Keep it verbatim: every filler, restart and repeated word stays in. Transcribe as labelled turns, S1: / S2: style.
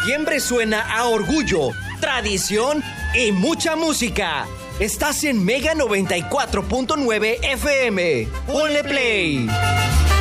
S1: Septiembre suena a orgullo, tradición y mucha música. Estás en Mega noventa y cuatro punto nueve F M. Ponle play.